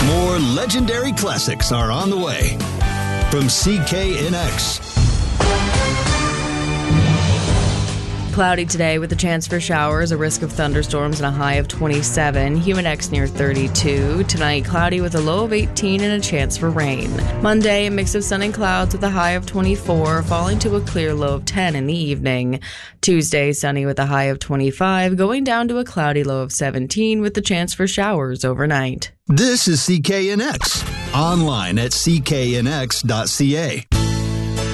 More legendary classics are on the way from CKNX. Cloudy today with a chance for showers, a risk of thunderstorms, and a high of 27. Humidx near 32. Tonight, cloudy with a low of 18 and a chance for rain. Monday, a mix of sun and clouds with a high of 24, falling to a clear low of 10 in the evening. Tuesday, sunny with a high of 25, going down to a cloudy low of 17 with the chance for showers overnight. This is CKNX, online at cknx.ca.